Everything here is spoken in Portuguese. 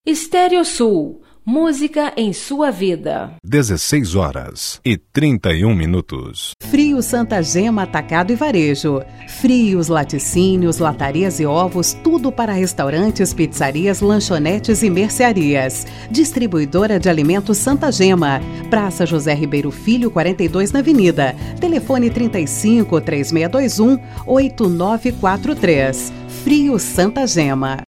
Estéreo Sul, música em sua vida. 16h31. Frios Santa Gema Atacado e Varejo. Frios, laticínios, latarias e ovos, tudo para restaurantes, pizzarias, lanchonetes e mercearias. Distribuidora de alimentos Santa Gema. Praça José Ribeiro Filho, 42 na Avenida. Telefone 35 3621 8943. Frios Santa Gema.